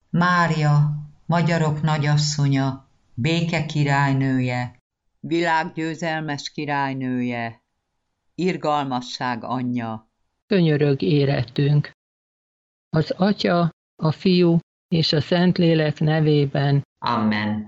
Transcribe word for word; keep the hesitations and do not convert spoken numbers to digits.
Mária, magyarok nagyasszonya, béke királynője, világgyőzelmes királynője, irgalmasság anyja. Könyörög érettünk. Az Atya, a Fiú és a Szentlélek nevében. Amen.